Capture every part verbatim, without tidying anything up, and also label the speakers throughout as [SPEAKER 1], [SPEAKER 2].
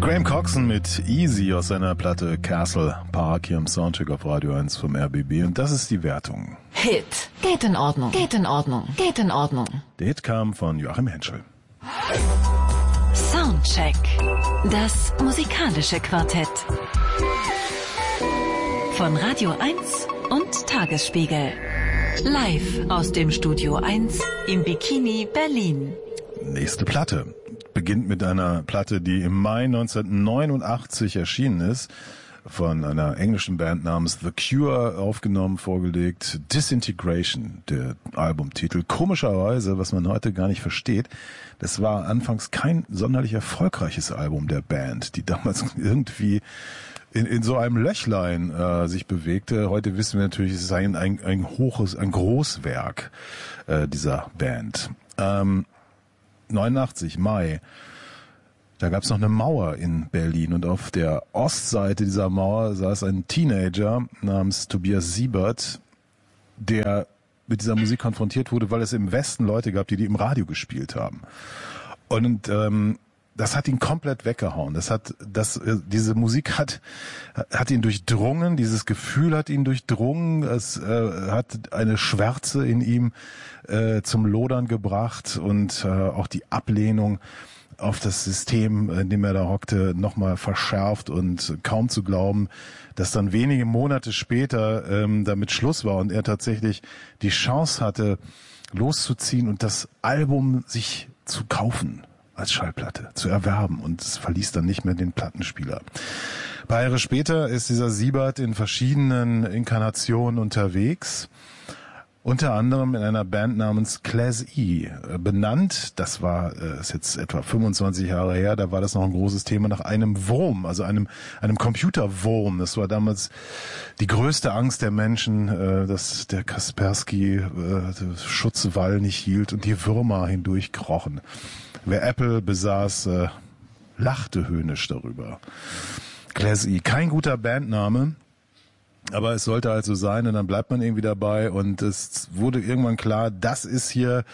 [SPEAKER 1] Graham Coxon mit Easy aus seiner Platte Castle Park hier im Soundcheck auf Radio eins vom R B B. Und das ist die Wertung.
[SPEAKER 2] Hit. Geht in Ordnung. Geht in Ordnung. Geht in Ordnung.
[SPEAKER 1] Der Hit kam von Joachim Henschel.
[SPEAKER 2] Soundcheck. Das musikalische Quartett. Von Radio eins und Tagesspiegel. Live aus dem Studio eins im Bikini Berlin.
[SPEAKER 1] Nächste Platte beginnt mit einer Platte, die im Mai neunzehnhundertneunundachtzig erschienen ist, von einer englischen Band namens The Cure aufgenommen, vorgelegt. Disintegration, der Albumtitel. Komischerweise, was man heute gar nicht versteht, das war anfangs kein sonderlich erfolgreiches Album der Band, die damals irgendwie in, in so einem Löchlein äh, sich bewegte. Heute wissen wir natürlich, es ist ein, ein, ein hohes, ein Großwerk äh, dieser Band. Ähm, neunundachtzig, Mai. Da gab es noch eine Mauer in Berlin und auf der Ostseite dieser Mauer saß ein Teenager namens Tobias Siebert, der mit dieser Musik konfrontiert wurde, weil es im Westen Leute gab, die die im Radio gespielt haben. Und ähm, das hat ihn komplett weggehauen. Das hat, das, diese Musik hat, hat ihn durchdrungen. Dieses Gefühl hat ihn durchdrungen. Es äh, hat eine Schwärze in ihm äh, zum Lodern gebracht und äh, auch die Ablehnung auf das System, in dem er da hockte, nochmal verschärft und kaum zu glauben, dass dann wenige Monate später ähm, damit Schluss war und er tatsächlich die Chance hatte, loszuziehen und das Album sich zu kaufen. Als Schallplatte zu erwerben und es verließ dann nicht mehr den Plattenspieler. Ein paar Jahre später ist dieser Siebert in verschiedenen Inkarnationen unterwegs, unter anderem in einer Band namens Class E, benannt, das war ist jetzt etwa fünfundzwanzig Jahre her, da war das noch ein großes Thema, nach einem Wurm, also einem einem Computerwurm. Das war damals die größte Angst der Menschen, dass der Kaspersky Schutzwall nicht hielt und die Würmer hindurchkrochen. Wer Apple besaß, äh, lachte höhnisch darüber. Class E, kein guter Bandname, aber es sollte halt so sein und dann bleibt man irgendwie dabei und es wurde irgendwann klar, das ist hier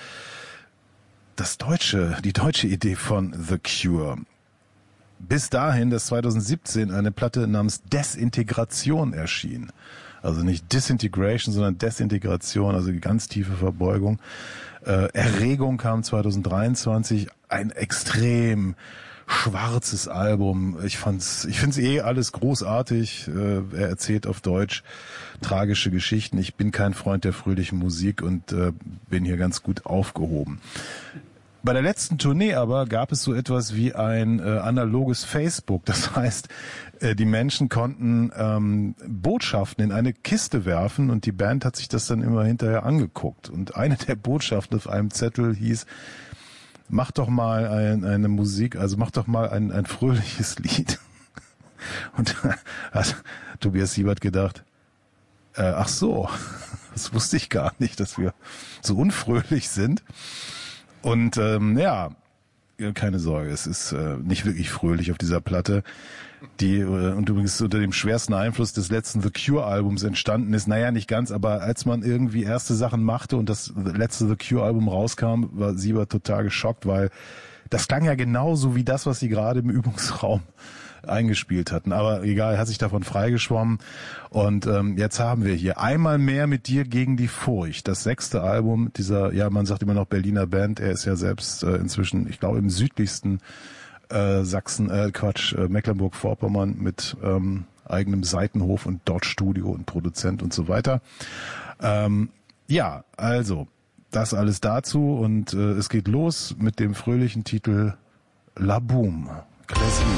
[SPEAKER 1] das deutsche, die deutsche Idee von The Cure. Bis dahin, dass zweitausendsiebzehn eine Platte namens Desintegration erschien. Also nicht Disintegration, sondern Desintegration, also die ganz tiefe Verbeugung. Äh, Erregung kam zweitausenddreiundzwanzig, ein extrem schwarzes Album. Ich fand's, ich find's eh alles großartig. Äh, er erzählt auf Deutsch tragische Geschichten. Ich bin kein Freund der fröhlichen Musik und äh, bin hier ganz gut aufgehoben. Bei der letzten Tournee aber gab es so etwas wie ein äh, analoges Facebook. Das heißt, äh, die Menschen konnten ähm, Botschaften in eine Kiste werfen und die Band hat sich das dann immer hinterher angeguckt. Und eine der Botschaften auf einem Zettel hieß, mach doch mal ein, eine Musik, also mach doch mal ein, ein fröhliches Lied. Und da hat Tobias Siebert gedacht, äh, ach so, das wusste ich gar nicht, dass wir so unfröhlich sind. Und ähm, ja, keine Sorge, es ist äh, nicht wirklich fröhlich auf dieser Platte, die äh, und übrigens unter dem schwersten Einfluss des letzten The Cure-Albums entstanden ist. Naja, nicht ganz, aber als man irgendwie erste Sachen machte und das letzte The Cure-Album rauskam, war Siebert total geschockt, weil das klang ja genauso wie das, was sie gerade im Übungsraum eingespielt hatten. Aber egal, er hat sich davon freigeschwommen. Und ähm, jetzt haben wir hier Einmal mehr mit dir gegen die Furcht. Das sechste Album dieser, ja, man sagt immer noch Berliner Band. Er ist ja selbst äh, inzwischen, ich glaube, im südlichsten äh, Sachsen, äh, Quatsch, äh, Mecklenburg-Vorpommern mit ähm, eigenem Seitenhof und dort Studio und Produzent und so weiter. Ähm, ja, also, das alles dazu und äh, es geht los mit dem fröhlichen Titel La Boom. Classique.